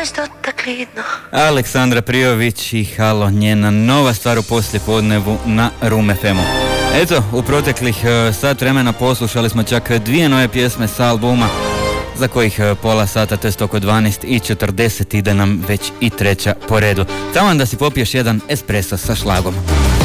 Aleksandra Prijović i Halo, njena nova stvar u poslijepodnevu na Room FM-u. Eto, u proteklih sat vremena poslušali smo čak 2 nove pjesme sa albuma, za kojih pola sata, to jest oko 12:40, ide nam već i 3. po redu. Tamo da si popiješ jedan espresso sa šlagom.